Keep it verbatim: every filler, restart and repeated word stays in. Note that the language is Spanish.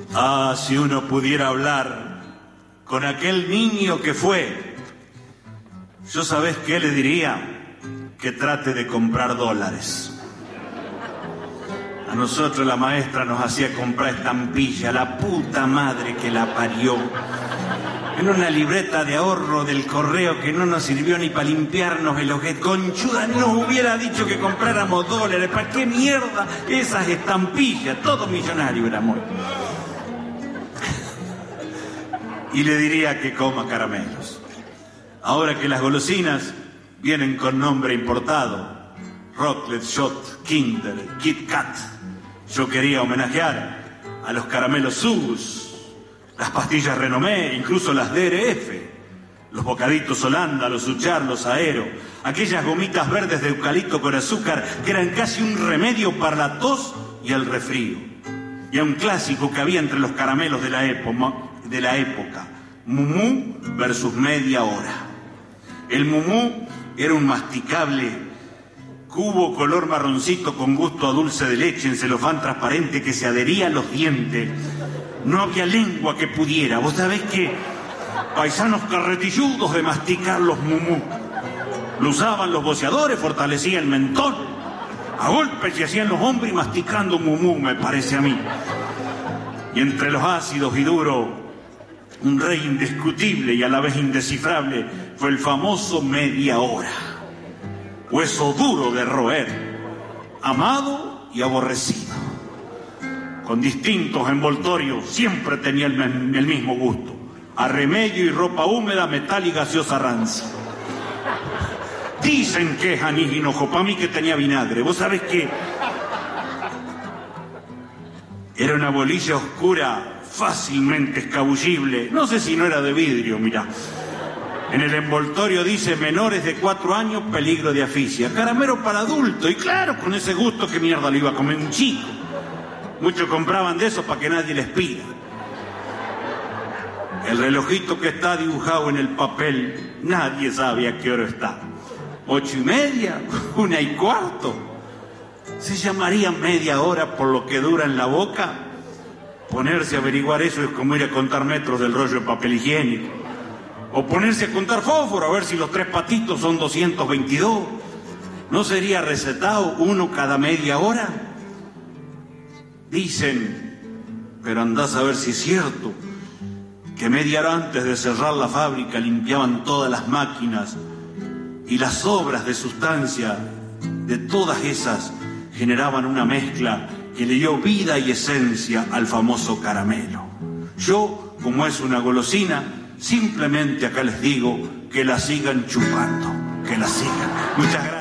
Ah, si uno pudiera hablar con aquel niño que fue, yo sabés qué le diría, que trate de comprar dólares. A nosotros la maestra nos hacía comprar estampilla, la puta madre que la parió. En una libreta de ahorro del correo que no nos sirvió ni para limpiarnos el ojete. Conchuda, nos hubiera dicho que compráramos dólares. ¿Para qué mierda esas estampillas? Todo millonario éramos. Y le diría que coma caramelos. Ahora que las golosinas vienen con nombre importado, Rocklet, Shot, Kinder, Kit Kat, yo quería homenajear a los caramelos Sus, las pastillas Renomé, incluso las D R F, los bocaditos Holanda, los Suchar, los Aero, aquellas gomitas verdes de eucalipto con azúcar que eran casi un remedio para la tos y el resfrío. Y a un clásico que había entre los caramelos de la, época, de la época, Mumú versus Media Hora. El Mumú era un masticable cubo color marroncito con gusto a dulce de leche en celofán transparente que se adhería a los dientes. No había lengua que pudiera. Vos sabés que paisanos carretilludos de masticar los Mumú. Lo usaban los boceadores, fortalecía el mentón. A golpes se hacían los hombres masticando Mumú, me parece a mí. Y entre los ácidos y duros, un rey indiscutible y a la vez indescifrable fue el famoso Media Hora. Hueso duro de roer, amado y aborrecido. Con distintos envoltorios, siempre tenía el, el mismo gusto. A remedio y ropa húmeda, metal y gaseosa rancia. Dicen que es anís hinojo, para mí que tenía vinagre. Vos sabés que era una bolilla oscura, fácilmente escabullible. No sé si no era de vidrio, mirá. En el envoltorio dice menores de cuatro años, peligro de asfixia. Caramelo para adultos. Y claro, con ese gusto, que mierda lo iba a comer un chico. Muchos compraban de eso para que nadie les pida. El relojito que está dibujado en el papel, nadie sabe a qué hora está. Ocho y media, una y cuarto. ¿Se llamaría media hora por lo que dura en la boca? Ponerse a averiguar eso es como ir a contar metros del rollo de papel higiénico. O ponerse a contar fósforo a ver si los tres patitos son doscientos veintidós. ¿No sería recetado uno cada media hora? Dicen, pero andás a ver si es cierto, que media hora antes de cerrar la fábrica limpiaban todas las máquinas y las sobras de sustancia de todas esas generaban una mezcla que le dio vida y esencia al famoso caramelo. Yo, como es una golosina, simplemente acá les digo que la sigan chupando, que la sigan. Muchas gracias.